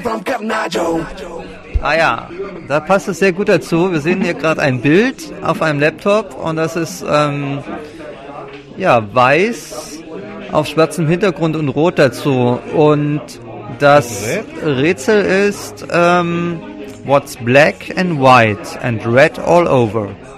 Ah ja, da passt es sehr gut dazu. Wir sehen hier gerade ein Bild auf einem Laptop und das ist weiß auf schwarzem Hintergrund und rot dazu. Und das Rätsel ist What's black and white and red all over?